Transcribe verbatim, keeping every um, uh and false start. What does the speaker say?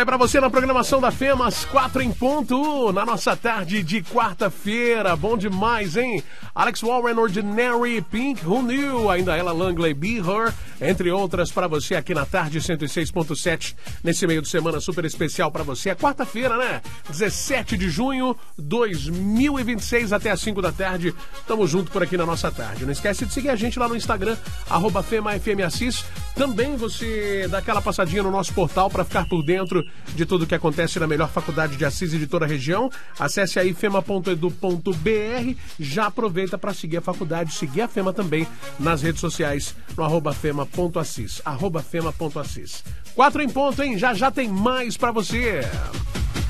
aí pra você na programação da FEMAS, quatro em ponto, na nossa tarde de quarta-feira. Bom demais, hein? Alex Warren, Ordinary, Pink, Who Knew? Ainda ela, Langley, Be Her, entre outras pra você aqui na tarde cento e seis ponto sete, nesse meio de semana super especial pra você. É quarta-feira, né? dezessete de junho de dois mil e vinte e seis, até às cinco da tarde. Tamo junto por aqui na nossa tarde. Não esquece de seguir a gente lá no Instagram, arroba FemaFMAssis. Também você dá aquela passadinha no nosso portal para ficar por dentro de tudo que acontece na melhor faculdade de Assis e de toda a região. Acesse aí fema ponto edu ponto br. Já aproveita para seguir a faculdade, seguir a Fema também nas redes sociais, no arroba fema.assis, arroba fema.assis. Quatro em ponto, hein? Já já tem mais para você.